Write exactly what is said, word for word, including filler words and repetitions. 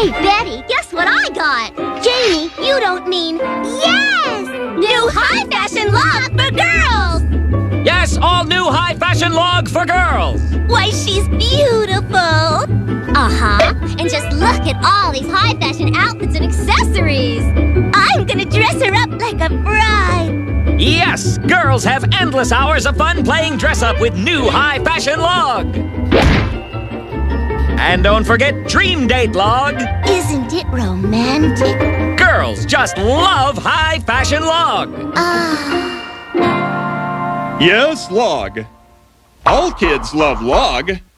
Hey, Betty, guess what I got? Janie, you don't mean... Yes! New high-fashion log for girls! Yes, all new high-fashion log for girls! Why, she's beautiful! Uh-huh. And just look at all these high-fashion outfits and accessories! I'm gonna dress her up like a bride! Yes, girls have endless hours of fun playing dress-up with new high-fashion log! And don't forget Dream Date Log! Isn't it romantic? Girls just love high-fashion log! Ah... Yes, log. All kids love log.